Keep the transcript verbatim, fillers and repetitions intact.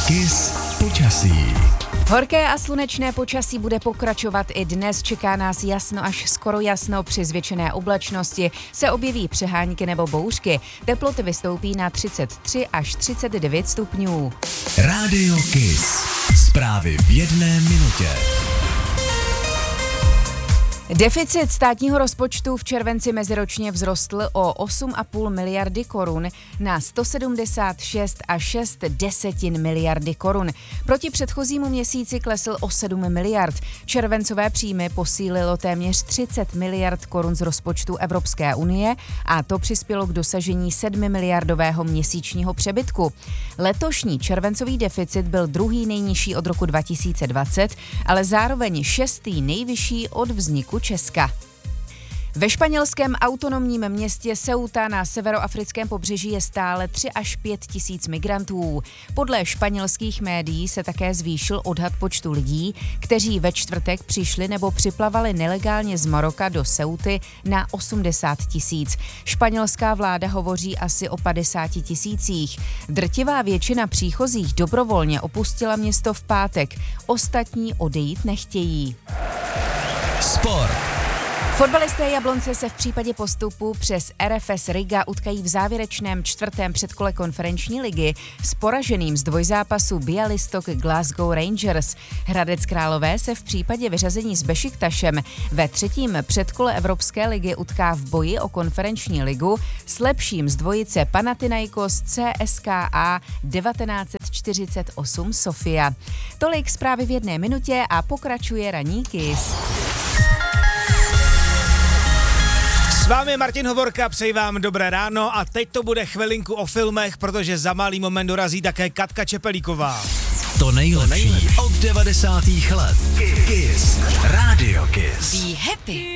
Kiss počasí. Horké a slunečné počasí bude pokračovat i dnes. Čeká nás jasno až skoro jasno. Při zvětšené oblačnosti se objeví přehánky nebo bouřky. Teploty vystoupí na třicet tři až třicet devět stupňů. Rádio Kiss. Zprávy v jedné minutě. Deficit státního rozpočtu v červenci meziročně vzrostl o osm a půl miliardy korun na sto sedmdesát šest a šest desetin miliardy korun. Proti předchozímu měsíci klesl o sedm miliard. Červencové příjmy posílilo téměř třicet miliard korun z rozpočtu Evropské unie a to přispělo k dosažení sedmimiliardového měsíčního přebytku. Letošní červencový deficit byl druhý nejnižší od roku dva tisíce dvacet, ale zároveň šestý nejvyšší od vzniku Česka. Ve španělském autonomním městě Ceuta na severoafrickém pobřeží je stále tři až pět tisíc migrantů. Podle španělských médií se také zvýšil odhad počtu lidí, kteří ve čtvrtek přišli nebo připlavali nelegálně z Maroka do Ceuty na osmdesát tisíc. Španělská vláda hovoří asi o padesáti tisících. Drtivá většina příchozích dobrovolně opustila město v pátek. Ostatní odejít nechtějí. Sport. Fotbalisté Jablonce se v případě postupu přes R F S Riga utkají v závěrečném čtvrtém předkole konferenční ligy s poraženým z dvojzápasu Białystok Glasgow Rangers. Hradec Králové se v případě vyřazení s Bešiktašem ve třetím předkole Evropské ligy utká v boji o konferenční ligu s lepším z dvojice Panathinaikos C S K A devatenáct set čtyřicet osm Sofia. Tolik zprávy v jedné minutě a pokračuje ranní Kiss. S vámi je Martin Hovorka, přeji vám dobré ráno a teď to bude chvilinku o filmech, protože za malý moment dorazí také Katka Čepelíková. To nejlepší od devadesátých let. Kiss. Rádio Kiss. Be happy.